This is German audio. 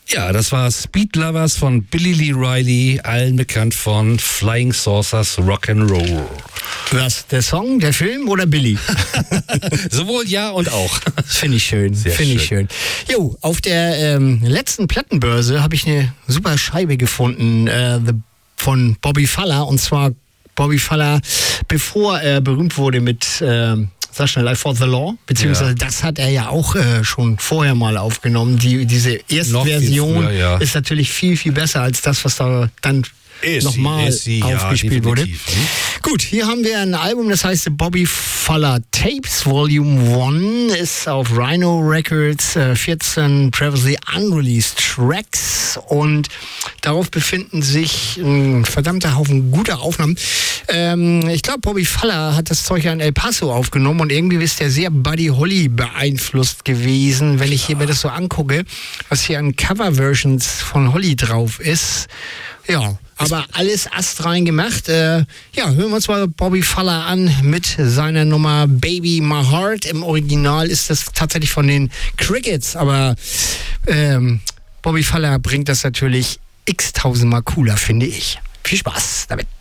Ja, das war Speed Lovers von Billy Lee Riley, allen bekannt von Flying Saucers Rock'n'Roll. Was, der Song, der Film oder Billy? Sowohl ja und auch. Finde ich schön, finde ich schön. Jo, auf der letzten Plattenbörse habe ich eine super Scheibe gefunden von Bobby Fuller, und zwar Bobby Fuller, bevor er berühmt wurde mit sag schnell, I Fought the Law, beziehungsweise das hat er ja auch schon vorher mal aufgenommen. Diese erste Version ist natürlich viel, viel besser als das, was da dann nochmal aufgespielt wurde. Gut, hier haben wir ein Album, das heißt Bobby Fuller Tapes Volume 1, ist auf Rhino Records, 14 previously unreleased Tracks, und darauf befinden sich ein verdammter Haufen guter Aufnahmen. Ich glaube, Bobby Fuller hat das Zeug ja in El Paso aufgenommen, und irgendwie ist der sehr Buddy Holly beeinflusst gewesen, wenn ich mir das so angucke, was hier an Cover-Versions von Holly drauf ist. Ja, aber alles astrein gemacht. Ja, hören wir uns mal Bobby Fuller an mit seiner Nummer Baby My Heart. Im Original ist das tatsächlich von den Crickets, aber Bobby Fuller bringt das natürlich x-tausendmal cooler, finde ich. Viel Spaß damit.